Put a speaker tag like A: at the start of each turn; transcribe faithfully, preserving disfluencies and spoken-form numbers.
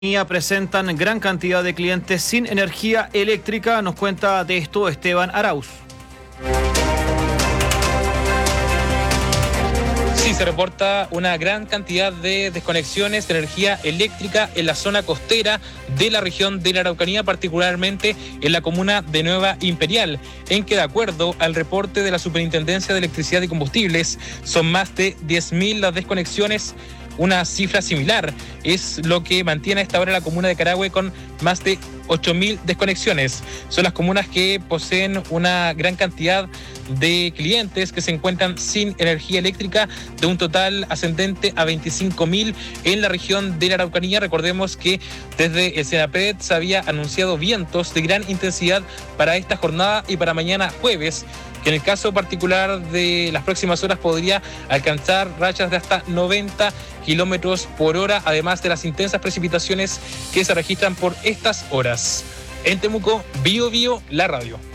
A: Presentan gran cantidad de clientes sin energía eléctrica. Nos cuenta de esto Esteban Arauz.
B: Sí, se reporta una gran cantidad de desconexiones de energía eléctrica en la zona costera de la región de la Araucanía, particularmente en la comuna de Nueva Imperial, en que de acuerdo al reporte de la Superintendencia de Electricidad y Combustibles, son más de diez mil las desconexiones. Una cifra similar es lo que mantiene a esta hora la comuna de Carahue con más de ocho mil desconexiones. Son las comunas que poseen una gran cantidad de clientes que se encuentran sin energía eléctrica, de un total ascendente a veinticinco mil en la región de la Araucanía. Recordemos que desde el Senapred se había anunciado vientos de gran intensidad para esta jornada y para mañana jueves, que en el caso particular de las próximas horas podría alcanzar rachas de hasta noventa kilómetros por hora, además de las intensas precipitaciones que se registran por estas horas. En Temuco, Bio Bio, la radio.